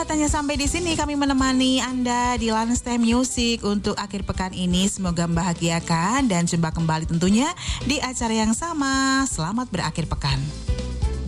sahabat, hanya sampai di sini kami menemani Anda di Lunchtime Music untuk akhir pekan ini. Semoga membahagiakan dan jumpa kembali tentunya di acara yang sama. Selamat berakhir pekan.